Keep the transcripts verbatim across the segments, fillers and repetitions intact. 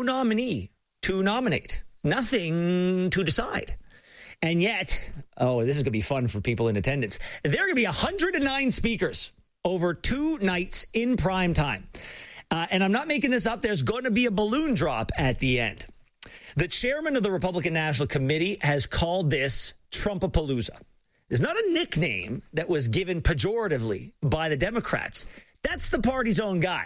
nominee to nominate, nothing to decide. And yet, oh, this is going to be fun for people in attendance. There are going to be one hundred nine speakers over two nights in prime time. Uh, and I'm not making this up. There's going to be a balloon drop at the end. The chairman of the Republican National Committee has called this Trumpapalooza. It's not a nickname that was given pejoratively by the Democrats. That's the party's own guy.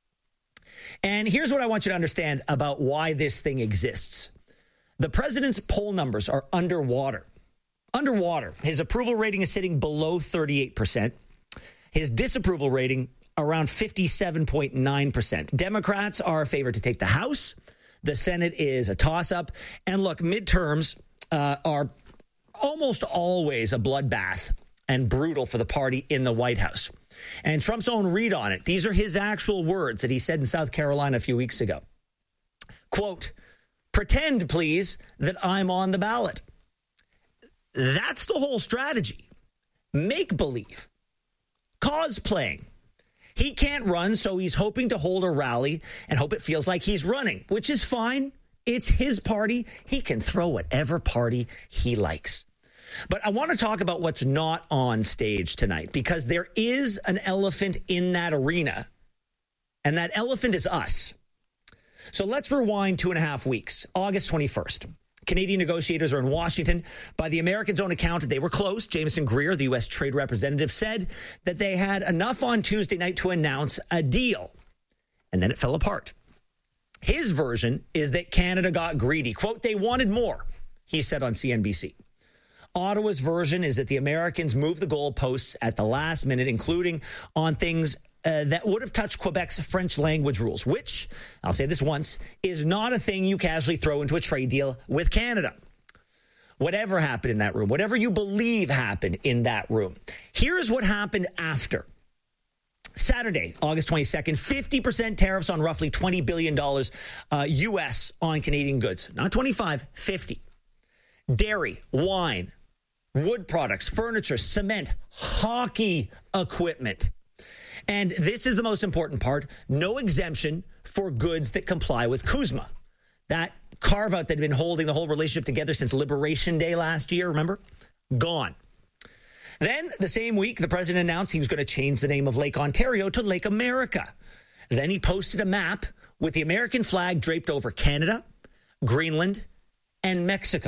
And here's what I want you to understand about why this thing exists. The president's poll numbers are underwater. Underwater. His approval rating is sitting below thirty-eight percent. His disapproval rating around fifty-seven point nine percent. Democrats are a favorite to take the House. The Senate is a toss-up. And look, midterms uh, are almost always a bloodbath and brutal for the party in the White House. And Trump's own read on it, these are his actual words that he said in South Carolina a few weeks ago. Quote, pretend, please, that I'm on the ballot. That's the whole strategy. Make believe. Cosplaying. He can't run, so he's hoping to hold a rally and hope it feels like he's running, which is fine. It's his party. He can throw whatever party he likes. But I want to talk about what's not on stage tonight, because there is an elephant in that arena, and that elephant is us. So let's rewind two and a half weeks. August twenty-first. Canadian negotiators are in Washington. By the Americans' own account, they were close. Jameson Greer, the U S trade representative, said that they had enough on Tuesday night to announce a deal. And then it fell apart. His version is that Canada got greedy. Quote, they wanted more, he said on C N B C. Ottawa's version is that the Americans moved the goalposts at the last minute, including on things Uh, that would have touched Quebec's French language rules, which, I'll say this once, is not a thing you casually throw into a trade deal with Canada. Whatever happened in that room, whatever you believe happened in that room, here's what happened after. Saturday, August twenty-second, fifty percent tariffs on roughly twenty billion dollars uh, U S on Canadian goods. Not twenty-five, fifty. Dairy, wine, wood products, furniture, cement, hockey equipment. And this is the most important part. No exemption for goods that comply with CUSMA. That carve-out that had been holding the whole relationship together since Liberation Day last year, remember? Gone. Then, the same week, the president announced he was going to change the name of Lake Ontario to Lake America. Then he posted a map with the American flag draped over Canada, Greenland, and Mexico.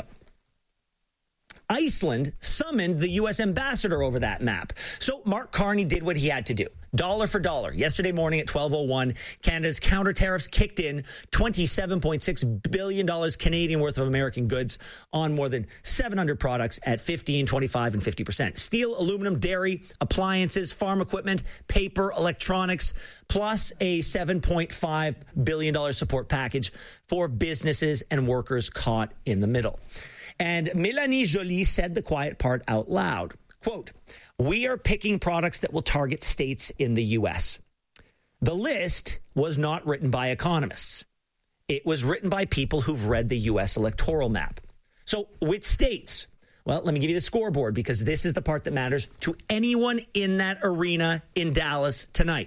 Iceland summoned the U S ambassador over that map. So Mark Carney did what he had to do. Dollar for dollar. Yesterday morning at twelve oh one, Canada's counter tariffs kicked in twenty-seven point six billion dollars Canadian worth of American goods on more than seven hundred products at fifteen, twenty-five, and fifty percent. Steel, aluminum, dairy, appliances, farm equipment, paper, electronics, plus a seven point five billion dollars support package for businesses and workers caught in the middle. And Mélanie Joly said the quiet part out loud. Quote, we are picking products that will target states in the U S. The list was not written by economists. It was written by people who've read the U S electoral map. So which states? Well, let me give you the scoreboard, because this is the part that matters to anyone in that arena in Dallas tonight.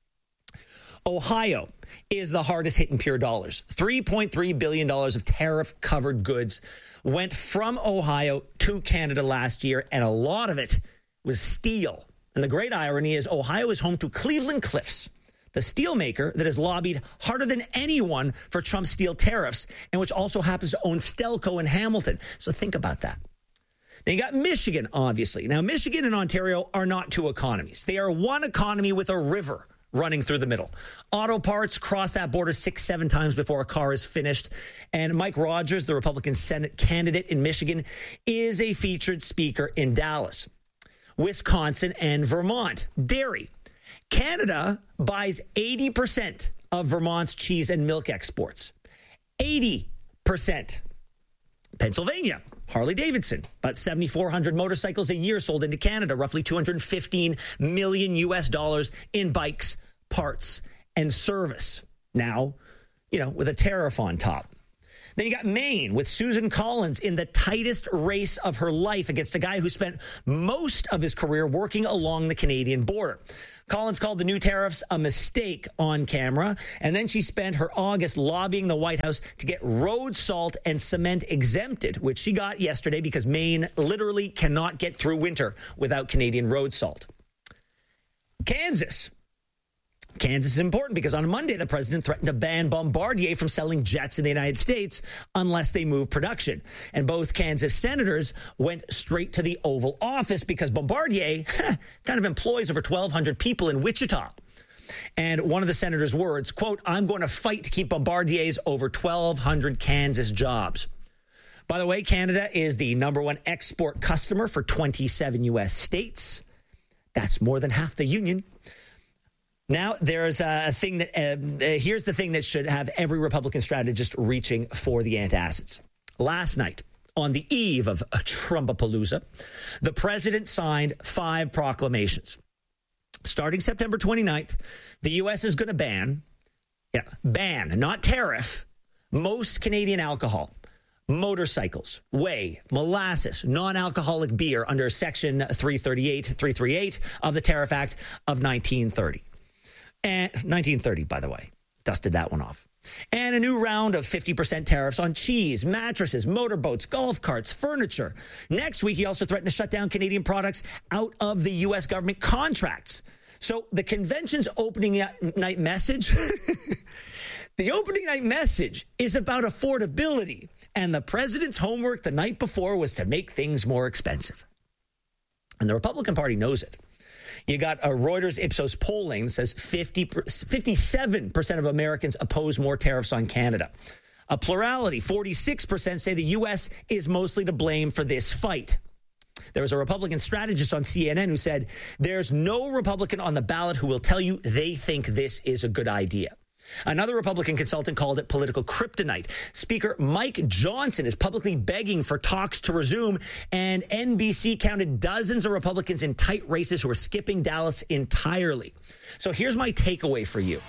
Ohio is the hardest hit in pure dollars. three point three billion dollars of tariff-covered goods went from Ohio to Canada last year, and a lot of it was steel. And the great irony is Ohio is home to Cleveland Cliffs, the steel maker that has lobbied harder than anyone for Trump's steel tariffs, and which also happens to own Stelco in Hamilton. So think about that. Then you got Michigan, obviously. Now, Michigan and Ontario are not two economies. They are one economy with a river running through the middle. Auto parts cross that border six, seven times before a car is finished. And Mike Rogers, the Republican Senate candidate in Michigan, is a featured speaker in Dallas. Wisconsin and Vermont. Dairy. Canada buys eighty percent of Vermont's cheese and milk exports. eighty percent. Pennsylvania. Harley-Davidson, about seventy-four hundred motorcycles a year sold into Canada, roughly two hundred fifteen million U S dollars in bikes, parts, and service. Now, you know, with a tariff on top. Then you got Maine with Susan Collins in the tightest race of her life against a guy who spent most of his career working along the Canadian border. Collins called the new tariffs a mistake on camera, and then she spent her August lobbying the White House to get road salt and cement exempted, which she got yesterday because Maine literally cannot get through winter without Canadian road salt. Kansas. Kansas is important because on Monday, the president threatened to ban Bombardier from selling jets in the United States unless they move production. And both Kansas senators went straight to the Oval Office because Bombardier kind of employs over twelve hundred people in Wichita. And one of the senators' words, quote, "I'm going to fight to keep Bombardier's over twelve hundred Kansas jobs." By the way, Canada is the number one export customer for twenty-seven U S states. That's more than half the union. Now, there's a thing that, uh, uh, here's the thing that should have every Republican strategist reaching for the antacids. Last night, on the eve of Trumpapalooza, the president signed five proclamations. Starting September twenty-ninth, the U S is going to ban, yeah, ban, not tariff, most Canadian alcohol, motorcycles, whey, molasses, non-alcoholic beer under Section three thirty-eight, three thirty-eight of the Tariff Act of nineteen thirty. And nineteen thirty, by the way, dusted that one off. And a new round of fifty percent tariffs on cheese, mattresses, motorboats, golf carts, furniture. Next week, he also threatened to shut down Canadian products out of the U S government contracts. So the convention's opening night message, the opening night message is about affordability. And the president's homework the night before was to make things more expensive. And the Republican Party knows it. You got a Reuters Ipsos polling that says fifty, fifty-seven percent of Americans oppose more tariffs on Canada. A plurality, forty-six percent, say the U S is mostly to blame for this fight. There was a Republican strategist on C N N who said, there's no Republican on the ballot who will tell you they think this is a good idea. Another Republican consultant called it political kryptonite. Speaker Mike Johnson is publicly begging for talks to resume, and N B C counted dozens of Republicans in tight races who are skipping Dallas entirely. So here's my takeaway for you.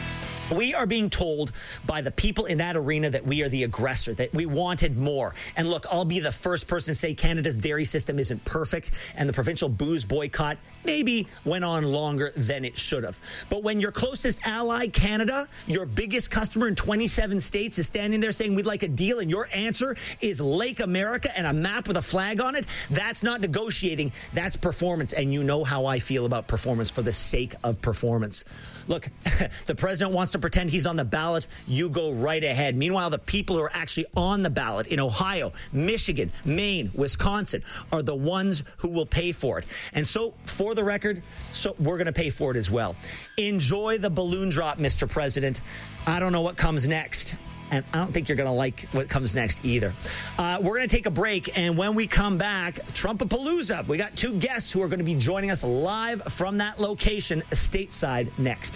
We are being told by the people in that arena that we are the aggressor, that we wanted more. And look, I'll be the first person to say Canada's dairy system isn't perfect, and the provincial booze boycott maybe went on longer than it should have. But when your closest ally, Canada, your biggest customer in twenty-seven states, is standing there saying we'd like a deal, and your answer is Lake America and a map with a flag on it, that's not negotiating, that's performance. And you know how I feel about performance for the sake of performance. Look, the president wants to pretend he's on the ballot. You go right ahead. Meanwhile, the people who are actually on the ballot in Ohio, Michigan, Maine, Wisconsin are the ones who will pay for it. And so, for the record, so we're going to pay for it as well. Enjoy the balloon drop, Mister President. I don't know what comes next. And I don't think you're going to like what comes next either. Uh, we're going to take a break. And when we come back, Trumpapalooza. We got two guests who are going to be joining us live from that location stateside next.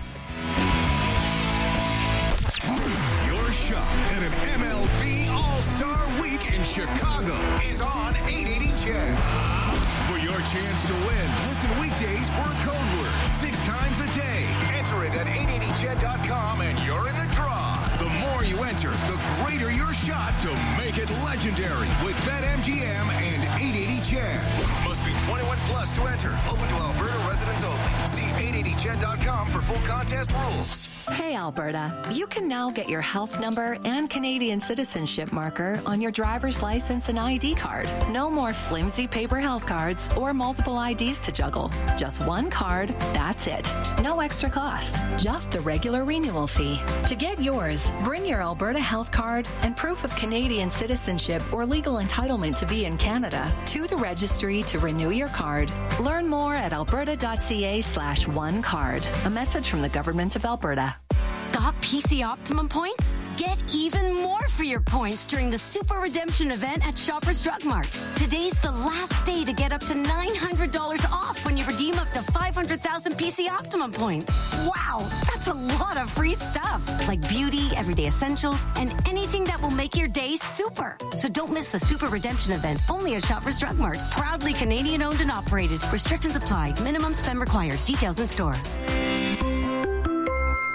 Your shot at an M L B All-Star Week in Chicago is on eight eighty C H E D. For your chance to win, listen weekdays for a code word six times a day. Enter it at eight eighty C H E D dot com and you're in the draw. The more you enter, the greater your shot to make it legendary with BetMGM and eight eighty C H E D. Must be twenty-one plus to enter. Open to Alberta residents only. See eight eighty C H E D dot com for full contest rules. Hey, Alberta. You can now get your health number and Canadian citizenship marker on your driver's license and I D card. No more flimsy paper health cards or multiple I Ds to juggle. Just one card, that's it. No extra cost, just the regular renewal fee. To get yours, bring your Alberta health card and proof of Canadian citizenship or legal entitlement to be in Canada to the registry to renew your card. Learn more at alberta.ca slash one card. A message from the Government of Alberta. Got P C Optimum points? Get even more for your points during the Super Redemption event at Shoppers Drug Mart. Today's the last day to get up to nine hundred dollars off when you redeem up to five hundred thousand P C Optimum points. Wow, that's a lot of free stuff, like beauty, everyday essentials, and anything that will make your day super. So don't miss the Super Redemption event only at Shoppers Drug Mart. Proudly Canadian owned and operated. Restrictions apply. Minimum spend required. Details in store.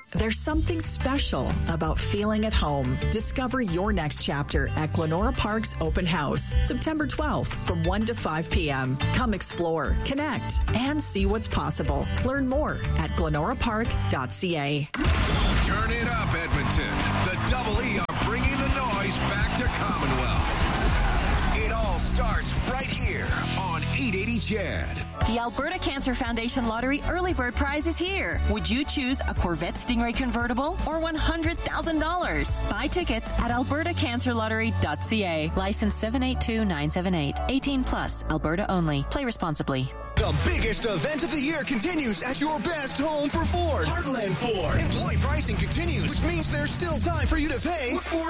There's something special about feeling at home. Discover your next chapter at Glenora Park's Open House, September twelfth from one to five p.m. Come explore, connect, and see what's possible. Learn more at glenora park dot c a. Turn it up, Edmonton. The Double E are bringing the noise back to Commonwealth. It all starts right here on eight eighty C H E D. The Alberta Cancer Foundation Lottery Early Bird Prize is here. Would you choose a Corvette Stingray convertible or one hundred thousand dollars? Buy tickets at alberta cancer lottery dot c a. License seven eight two nine seven eight. eighteen plus. Alberta only. Play responsibly. The biggest event of the year continues at your best home for Ford. Heartland Ford. Employee pricing continues, which means there's still time for you to pay with Ford